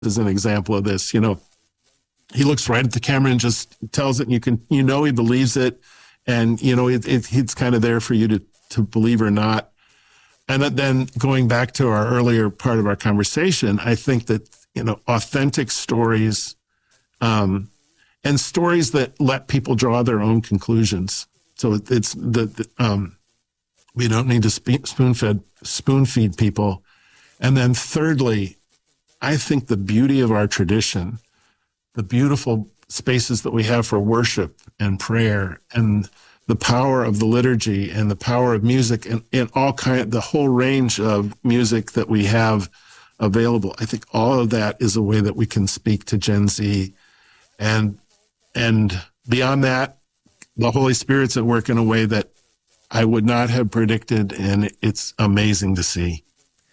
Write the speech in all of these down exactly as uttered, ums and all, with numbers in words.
is an example of this. You know, he looks right at the camera and just tells it, and you can, you know, he believes it. And, you know, it, it, it's kind of there for you to, to believe or not. And then going back to our earlier part of our conversation, I think that, you know, authentic stories, um, and stories that let people draw their own conclusions. So it's the, the um, we don't need to sp- spoon fed, spoon feed people. And then thirdly, I think the beauty of our tradition, the beautiful spaces that we have for worship and prayer, and the power of the liturgy and the power of music, and, and all kind, the whole range of music that we have available. I think all of that is a way that we can speak to Gen Z. And, and beyond that, the Holy Spirit's at work in a way that I would not have predicted. And it's amazing to see.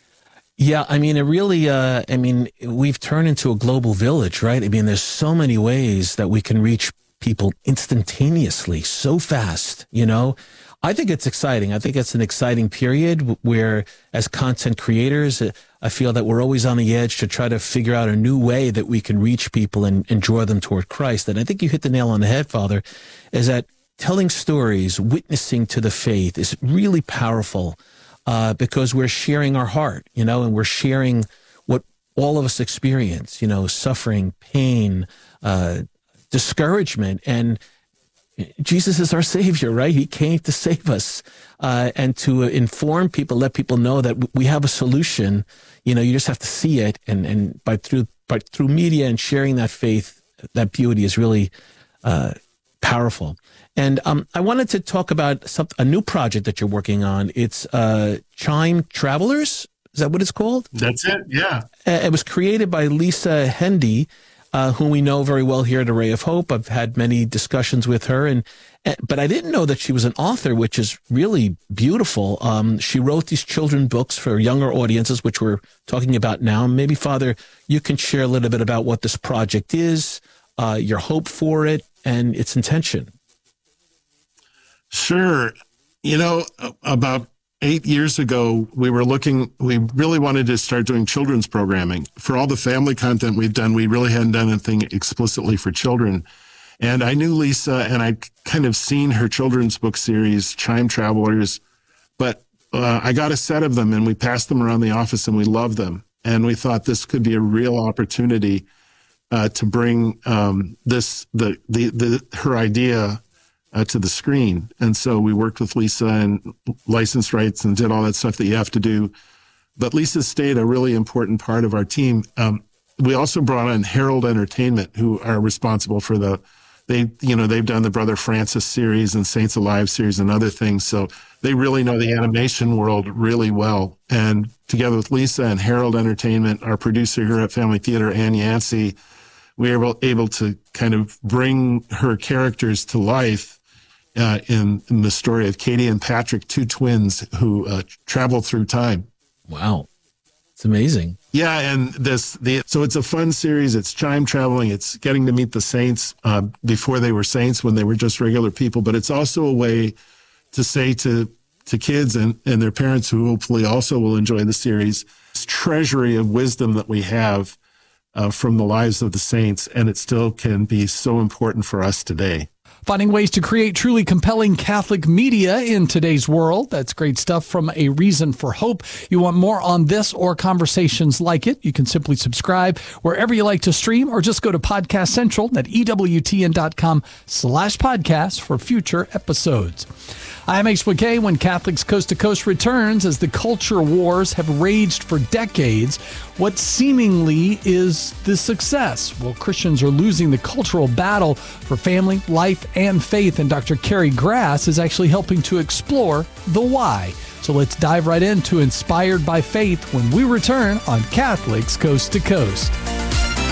Yeah, I mean, it really, uh, I mean, we've turned into a global village, right? I mean, there's so many ways that we can reach people instantaneously, so fast, you know? I think it's exciting. I think it's an exciting period where, as content creators, I feel that we're always on the edge to try to figure out a new way that we can reach people and, and draw them toward Christ. And I think you hit the nail on the head, Father, is that telling stories, witnessing to the faith is really powerful. Uh, because we're sharing our heart, you know, and we're sharing what all of us experience, you know, suffering, pain, uh, discouragement. And Jesus is our Savior, right? He came to save us uh, and to inform people, let people know that we have a solution. You know, you just have to see it. And, and by through by through media and sharing that faith, that beauty is really uh, powerful. And um, I wanted to talk about some, a new project that you're working on. It's uh, Chime Travelers. Is that what it's called? That's it, yeah. Uh, it was created by Lisa Hendy, uh, whom we know very well here at Array of Hope. I've had many discussions with her, and uh, but I didn't know that she was an author, which is really beautiful. Um, she wrote these children's books for younger audiences, which we're talking about now. Maybe, Father, you can share a little bit about what this project is, uh, your hope for it, and its intention. Sure. You know, about eight years ago, we were looking, we really wanted to start doing children's programming. For all the family content we've done, we really hadn't done anything explicitly for children. And I knew Lisa, and I'd kind of seen her children's book series, Chime Travelers, but uh, I got a set of them and we passed them around the office and we loved them. And we thought this could be a real opportunity uh, to bring um, this, the, the, the, her idea Uh, to the screen. And so we worked with Lisa and licensed rights and did all that stuff that you have to do. But Lisa stayed a really important part of our team. Um, we also brought in Herald Entertainment, who are responsible for the, they, you know, they've done the Brother Francis series and Saints Alive series and other things. So they really know the animation world really well. And together with Lisa and Herald Entertainment, our producer here at Family Theater, Ann Yancey, we were able, able to kind of bring her characters to life Uh, in, in the story of Katie and Patrick, two twins who uh, travel through time. Wow. It's amazing. Yeah. And this, the, so it's a fun series. It's time traveling. It's getting to meet the saints uh, before they were saints, when they were just regular people. But it's also a way to say to, to kids and, and their parents, who hopefully also will enjoy the series, this treasury of wisdom that we have uh, from the lives of the saints. And it still can be so important for us today. Finding ways to create truly compelling Catholic media in today's world. That's great stuff from A Reason for Hope. You want more on this or conversations like it, you can simply subscribe wherever you like to stream, or just go to Podcast Central at ewtn.com slash podcast for future episodes. I'm H W K. When Catholics Coast to Coast returns, as the culture wars have raged for decades, what seemingly is the success? Well, Christians are losing the cultural battle for family, life, and faith, and Doctor Carrie Grass is actually helping to explore the why. So let's dive right into Inspired by Faith when we return on Catholics Coast to Coast.